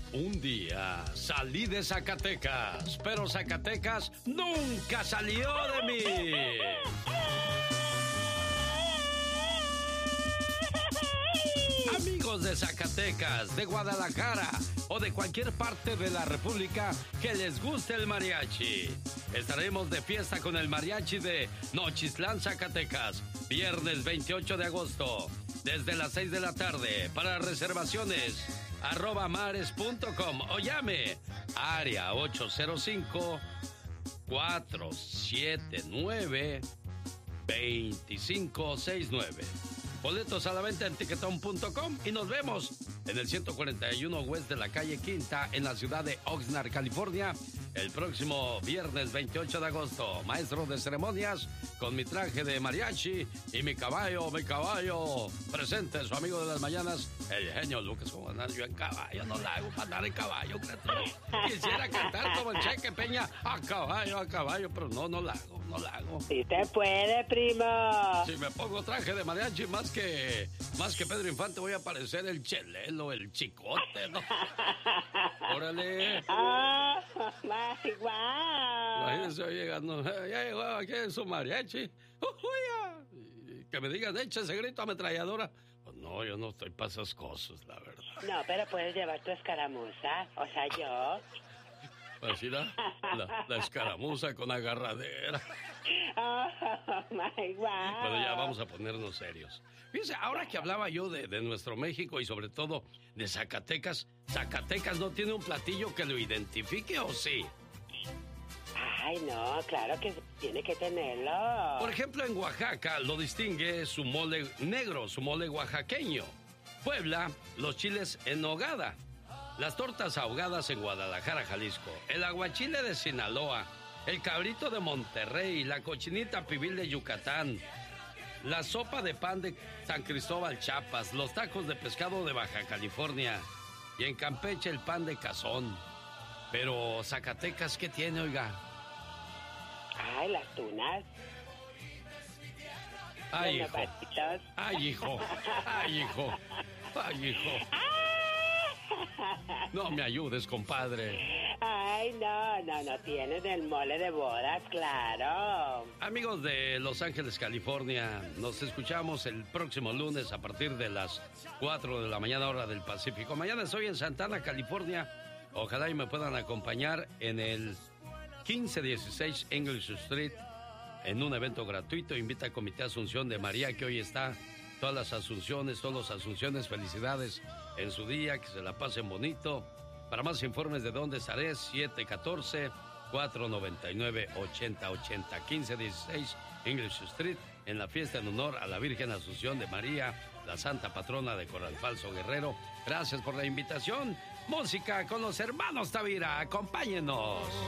Un día salí de Zacatecas, pero Zacatecas nunca salió de mí. Amigos de Zacatecas, de Guadalajara o de cualquier parte de la República que les guste el mariachi. Estaremos de fiesta con el mariachi de Nochistlán, Zacatecas, viernes 28 de agosto, desde las 6 de la tarde. Para reservaciones, @mares.com o llame área 805-479-2569. Boletos a la venta en tiquetón.com y nos vemos en el 141 West de la calle Quinta en la ciudad de Oxnard, California, el próximo viernes 28 de agosto. Maestro de ceremonias con mi traje de mariachi y mi caballo. Presente su amigo de las mañanas, el genio Lucas. Como andar yo en caballo, no la hago para andar en caballo, criatura. Quisiera cantar como el Cheque Peña, a caballo, pero no la hago. Sí te puede, primo. Si me pongo traje de mariachi más que Pedro Infante, voy a parecer el Chelelo, el Chicote, ¿no? Órale. Imagínense llegando, ya llegó aquí su mariachi. Que me digan, echa ese grito ametralladora. Pues no, yo no estoy para esas cosas, la verdad. No, pero puedes llevar tu escaramuza, o sea, yo. Así la escaramuza con agarradera. Bueno, ya vamos a ponernos serios. Fíjense, ahora que hablaba yo de nuestro México y sobre todo de Zacatecas, ¿Zacatecas no tiene un platillo que lo identifique o sí? Ay, no, claro que tiene que tenerlo. Por ejemplo, en Oaxaca lo distingue su mole negro, su mole oaxaqueño. Puebla, los chiles en nogada. Las tortas ahogadas en Guadalajara, Jalisco. El aguachile de Sinaloa. El cabrito de Monterrey. La cochinita pibil de Yucatán. La sopa de pan de San Cristóbal, Chiapas. Los tacos de pescado de Baja California. Y en Campeche el pan de cazón. Pero Zacatecas, ¿qué tiene, oiga? Ay, las tunas. Ay, hijo. Ay, hijo. Ay, hijo. Ay, hijo. No me ayudes, compadre. Ay, no tienes el mole de bodas, claro. Amigos de Los Ángeles, California, nos escuchamos el próximo lunes a partir de las 4 de la mañana, hora del Pacífico. Mañana estoy en Santana, California. Ojalá y me puedan acompañar en el 1516 English Street en un evento gratuito. Invita al Comité Asunción de María, que hoy está. Todas las Asunciones, felicidades en su día, que se la pasen bonito. Para más informes de dónde estaré, 714-499-8080, 1516 English Street, en la fiesta en honor a la Virgen Asunción de María, la santa patrona de Corral Falso Guerrero. Gracias por la invitación. Música con los hermanos Tavira, acompáñenos.